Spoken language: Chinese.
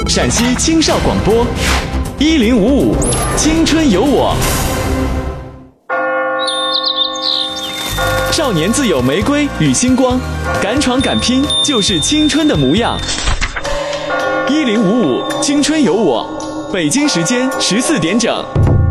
陕西青少广播1055，青春有我。少年自有玫瑰与星光，敢闯敢拼就是青春的模样。1055，青春有我。北京时间14点整。